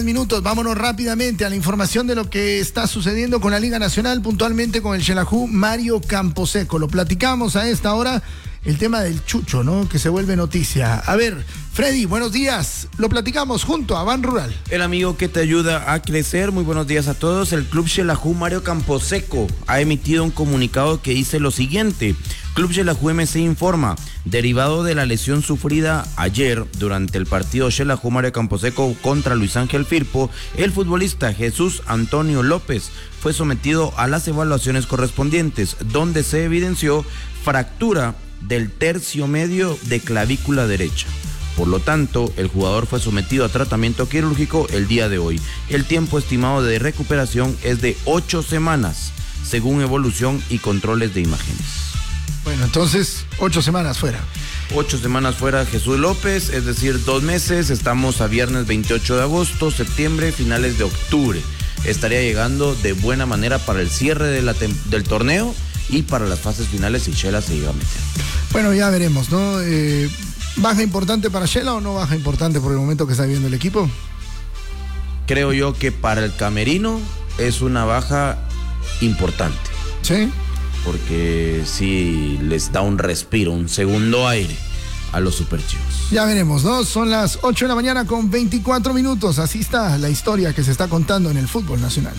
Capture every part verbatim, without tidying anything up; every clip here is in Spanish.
Minutos, vámonos rápidamente a la información de lo que está sucediendo con la Liga Nacional, puntualmente con el Xelajú Mario Camposeco. Lo platicamos a esta hora, el tema del Chucho, ¿no? Que se vuelve noticia. A ver, Freddy, buenos días. Lo platicamos junto a Ban Rural. El amigo que te ayuda a crecer. Muy buenos días a todos. El Club Xelajú Mario Camposeco ha emitido un comunicado que dice lo siguiente. Club Xelajú M C informa, derivado de la lesión sufrida ayer durante el partido Xelajú Mario Camposeco contra Luis Ángel Firpo, el futbolista Jesús Antonio López fue sometido a las evaluaciones correspondientes, donde se evidenció fractura del tercio medio de clavícula derecha. Por lo tanto, el jugador fue sometido a tratamiento quirúrgico el día de hoy. El tiempo estimado de recuperación es de ocho semanas, según evolución y controles de imágenes. Bueno, entonces, ocho semanas fuera. Ocho semanas fuera Jesús López, es decir, dos meses. Estamos a viernes veintiocho de agosto, septiembre, finales de octubre. Estaría llegando de buena manera para el cierre de la tem- del torneo y para las fases finales si Xela se iba a meter. Bueno, ya veremos, ¿no? Eh, ¿Baja importante para Xela o no baja importante por el momento que está viviendo el equipo? Creo yo que para el camerino es una baja importante. ¿Sí? Porque sí les da un respiro, un segundo aire a los superchivos. Ya veremos, ¿no? Son las ocho de la mañana con veinticuatro minutos. Así está la historia que se está contando en el fútbol nacional.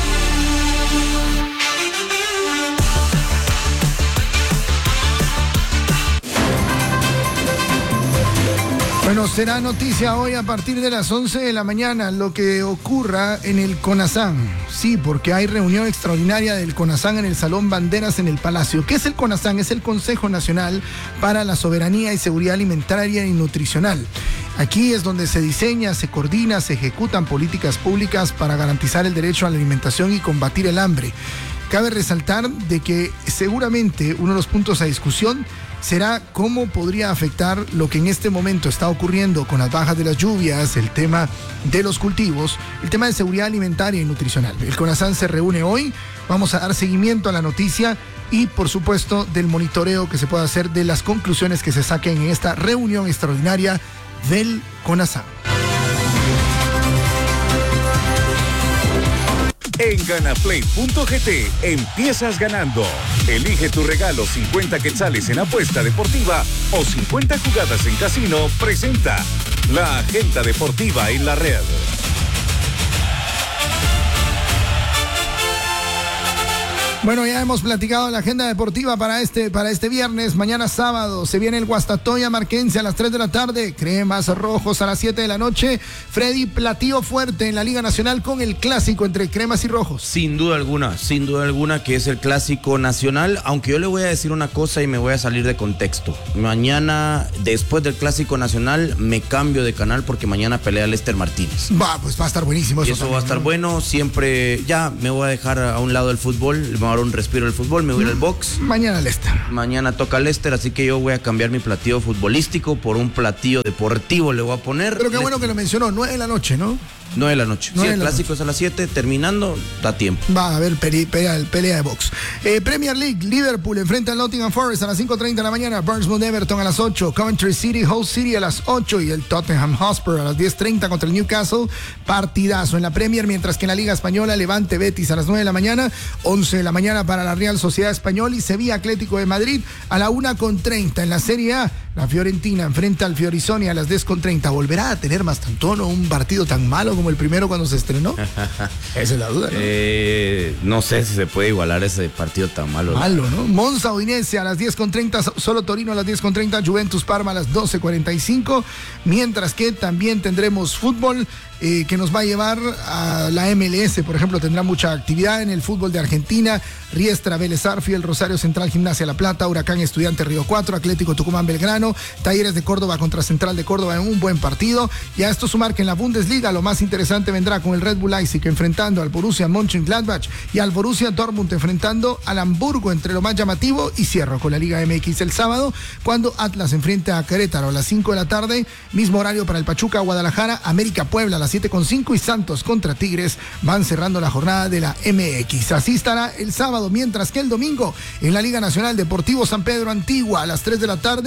Bueno, será noticia hoy a partir de las once de la mañana lo que ocurra en el CONASAN. Sí, porque hay reunión extraordinaria del CONASAN en el Salón Banderas en el Palacio. ¿Qué es el CONASAN? Es el Consejo Nacional para la Soberanía y Seguridad Alimentaria y Nutricional. Aquí es donde se diseña, se coordina, se ejecutan políticas públicas para garantizar el derecho a la alimentación y combatir el hambre. Cabe resaltar de que seguramente uno de los puntos a discusión será cómo podría afectar lo que en este momento está ocurriendo con las bajas de las lluvias, el tema de los cultivos, el tema de seguridad alimentaria y nutricional. El CONASAN se reúne hoy, vamos a dar seguimiento a la noticia y por supuesto del monitoreo que se pueda hacer de las conclusiones que se saquen en esta reunión extraordinaria del CONASAN. En Ganaplay punto g t empiezas ganando. Elige tu regalo cincuenta quetzales en apuesta deportiva o cincuenta jugadas en casino. Presenta la agenda deportiva en la red. Bueno, ya hemos platicado la agenda deportiva para este, para este viernes. Mañana sábado se viene el Guastatoya Marquense a las tres de la tarde. Cremas Rojos a las siete de la noche. Freddy, platillo fuerte en la Liga Nacional con el clásico entre Cremas y Rojos. Sin duda alguna, sin duda alguna que es el clásico nacional. Aunque yo le voy a decir una cosa y me voy a salir de contexto. Mañana, después del clásico nacional, me cambio de canal porque mañana pelea Lester Martínez. Va, pues va a estar buenísimo. Eso, y eso también va a estar, ¿no? Bueno. Siempre, ya me voy a dejar a un lado el fútbol. Me voy a dar un respiro el fútbol, me voy a ir al box. Mañana Lester. Mañana toca Lester, así que yo voy a cambiar mi platillo futbolístico por un platillo deportivo, le voy a poner. Pero qué Lester. Bueno que lo mencionó, nueve de la noche, ¿no? nueve de la noche. Sí, el clásico es a las siete, terminando, da tiempo. Va a haber pelea, pelea de box. Eh, Premier League, Liverpool enfrenta al Nottingham Forest a las cinco treinta de la mañana, Bournemouth Everton a las ocho, Coventry City, Hull City a las ocho y el Tottenham Hotspur a las diez treinta contra el Newcastle. Partidazo en la Premier, mientras que en la Liga Española, Levante Betis a las nueve de la mañana, once de la mañana para la Real Sociedad Española y Sevilla Atlético de Madrid a la una treinta. En la Serie A, la Fiorentina enfrenta al Fiorisoni a las diez treinta. ¿Volverá a tener Mastantuono un partido tan malo como el primero cuando se estrenó? Esa es la duda, ¿no? Eh, no sé si se puede igualar ese partido tan malo. Malo, ¿no? Monza Udinese a las diez treinta, solo Torino a las diez treinta, Juventus Parma a las doce cuarenta y cinco, mientras que también tendremos fútbol eh, que nos va a llevar a la M L S, por ejemplo, tendrá mucha actividad en el fútbol de Argentina, Riestra, Vélez Arfield, Rosario Central, Gimnasia La Plata, Huracán Estudiante Río cuatro, Atlético Tucumán Belgrano, Talleres de Córdoba contra Central de Córdoba en un buen partido. Y a esto sumar que en la Bundesliga lo más interesante vendrá con el Red Bull Leipzig enfrentando al Borussia Mönchengladbach y al Borussia Dortmund enfrentando al Hamburgo, entre lo más llamativo. Y cierro con la Liga M X el sábado, cuando Atlas enfrenta a Querétaro a las cinco de la tarde, mismo horario para el Pachuca Guadalajara, América Puebla a las siete con cinco y Santos contra Tigres van cerrando la jornada de la M X. Así estará el sábado, mientras que el domingo en la Liga Nacional, Deportivo San Pedro Antigua a las tres de la tarde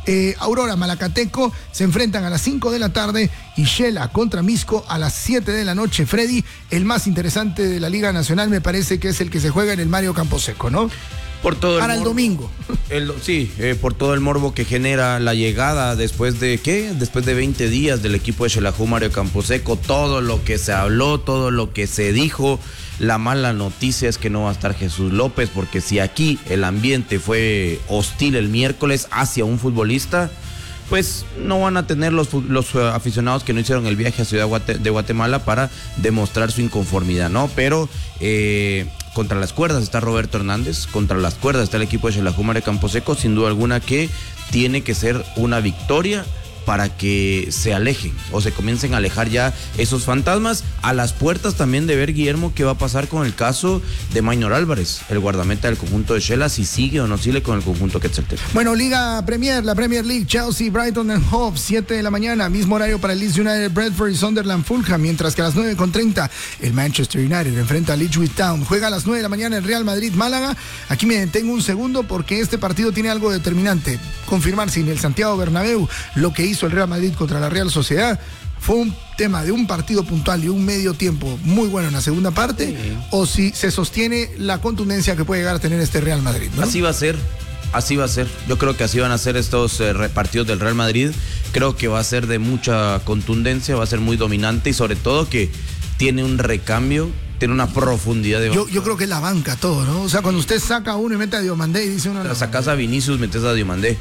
Eh, Aurora, Malacateco se enfrentan a las cinco de la tarde y Shela contra Misco a las siete de la noche. Freddy, el más interesante de la Liga Nacional me parece que es el que se juega en el Mario Camposeco, ¿no? Por todo el Para el morbo, domingo. El, sí, eh, por todo el morbo que genera la llegada después de, ¿qué? Después de veinte días del equipo de Xelajú Mario Camposeco, todo lo que se habló, todo lo que se dijo. La mala noticia es que no va a estar Jesús López, porque si aquí el ambiente fue hostil el miércoles hacia un futbolista, pues no van a tener los, los uh, aficionados que no hicieron el viaje a Ciudad Guate, de Guatemala para demostrar su inconformidad, ¿no? Pero eh, contra las cuerdas está Roberto Hernández, contra las cuerdas está el equipo de Xelajú Mario Camposeco, sin duda alguna que tiene que ser una victoria para que se alejen o se comiencen a alejar ya esos fantasmas, a las puertas también de ver, Guillermo, qué va a pasar con el caso de Maynor Álvarez, el guardameta del conjunto de Shela, si sigue o no sigue con el conjunto Quetzaltenango. Bueno, Liga Premier, la Premier League, Chelsea, Brighton and Hove, siete de la mañana, mismo horario para el Leeds United, Bradford y Sunderland, Fulham, mientras que a las nueve con treinta el Manchester United enfrenta a Ipswich Town. Juega a las nueve de la mañana el Real Madrid, Málaga. Aquí me detengo un segundo porque este partido tiene algo determinante. Confirmar si en el Santiago Bernabéu lo que hizo el Real Madrid contra la Real Sociedad fue un tema de un partido puntual y un medio tiempo muy bueno en la segunda parte, sí, o si se sostiene la contundencia que puede llegar a tener este Real Madrid, ¿no? Así va a ser, así va a ser. Yo creo que así van a ser estos eh, partidos del Real Madrid. Creo que va a ser de mucha contundencia, va a ser muy dominante y sobre todo que tiene un recambio, tiene una profundidad de... Yo, yo creo que es la banca todo, ¿no? O sea, cuando usted saca a uno y mete a Diomandé y dice uno... Sacas a Vinicius, metes a Diomandé.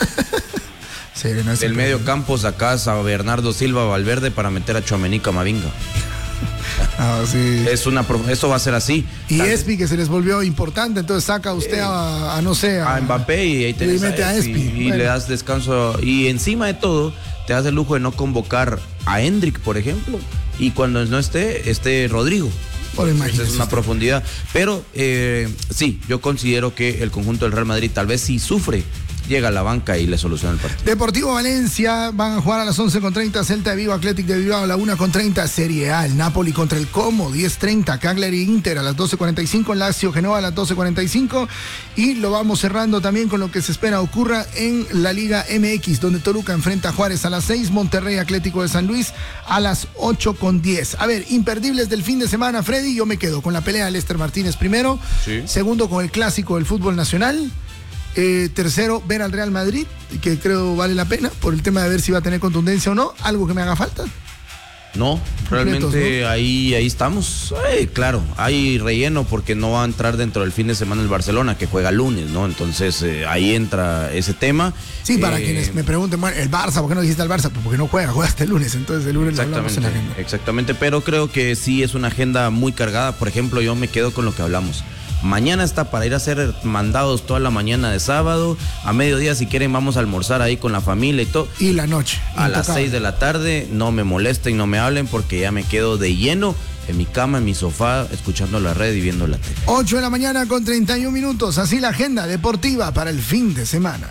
Sí, no del medio campo sacas a Bernardo Silva Valverde para meter a Tchouaméni Camavinga. Ah, sí. Es una, eso va a ser así. Y Espi, que se les volvió importante, entonces saca usted eh, a, a no sé... A, a Mbappé y ahí te y mete a Espi. Y bueno, le das descanso. Y encima de todo, te das el lujo de no convocar a Hendrik, por ejemplo. Y cuando no esté, esté Rodrigo. Por es una usted. profundidad. Pero eh, sí, yo considero que el conjunto del Real Madrid tal vez sí sufre, llega a la banca y le soluciona el partido. Deportivo Valencia van a jugar a las once con treinta, Celta de Vigo, Athletic de Bilbao a la una con treinta, Serie A, el Napoli contra el Como, diez treinta, Cagliari Inter a las doce cuarenta y cinco, Lazio Genoa a las doce cuarenta y cinco, y lo vamos cerrando también con lo que se espera ocurra en la Liga M X, donde Toluca enfrenta a Juárez a las seis, Monterrey Atlético de San Luis a las ocho con diez. A ver, imperdibles del fin de semana, Freddy, yo me quedo con la pelea de Lester Martínez primero, sí. Segundo con el clásico del fútbol nacional. Eh, tercero, ver al Real Madrid, que creo vale la pena por el tema de ver si va a tener contundencia o no. ¿Algo que me haga falta? No, realmente Completos, ¿no? ahí, ahí estamos. Eh, claro, hay relleno porque no va a entrar dentro del fin de semana el Barcelona, que juega lunes, ¿no? Entonces eh, ahí entra ese tema. Sí, para eh, quienes me pregunten, bueno, el Barça, ¿por qué no dijiste al Barça? Pues porque no juega, juega hasta el lunes, entonces el lunes lo hablamos en la agenda. Exactamente, pero creo que sí es una agenda muy cargada. Por ejemplo, yo me quedo con lo que hablamos. Mañana está para ir a hacer mandados toda la mañana de sábado. A mediodía, si quieren, vamos a almorzar ahí con la familia y todo. Y la noche. A las seis de la tarde, no me molesten, no me hablen, porque ya me quedo de lleno en mi cama, en mi sofá, escuchando la red y viendo la tele. ocho de la mañana con treinta y un minutos. Así la agenda deportiva para el fin de semana.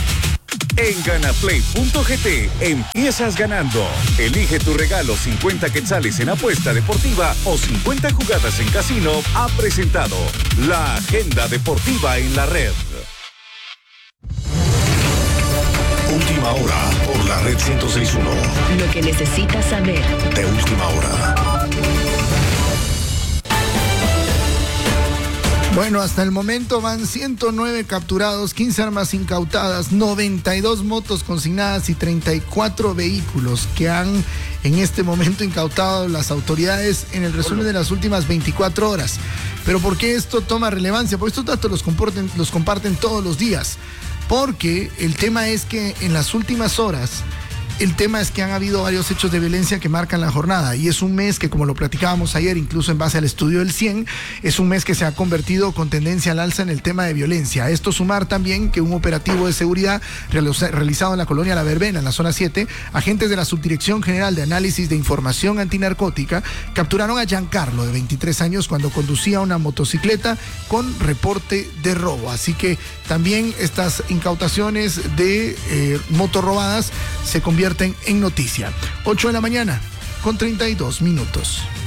En Ganaplay punto G T empiezas ganando. Elige tu regalo cincuenta quetzales en apuesta deportiva o cincuenta jugadas en casino. Ha presentado la agenda deportiva en la red. Última hora por la red ciento seis punto uno. Lo que necesitas saber. De última hora. Bueno, hasta el momento van ciento nueve capturados, quince armas incautadas, noventa y dos motos consignadas y treinta y cuatro vehículos que han en este momento incautado las autoridades en el resumen de las últimas veinticuatro horas. Pero ¿por qué esto toma relevancia? Porque estos datos los comparten, los comparten todos los días. Porque el tema es que en las últimas horas... El tema es que han habido varios hechos de violencia que marcan la jornada y es un mes que, como lo platicábamos ayer, incluso en base al estudio del cien, es un mes que se ha convertido con tendencia al alza en el tema de violencia. A esto sumar también que un operativo de seguridad realizado en la colonia La Verbena, en la zona siete, agentes de la Subdirección General de Análisis de Información Antinarcótica capturaron a Giancarlo, de veintitrés años, cuando conducía una motocicleta con reporte de robo. Así que también estas incautaciones de eh, motos robadas se convierten en noticia. ocho de la mañana con treinta y dos minutos.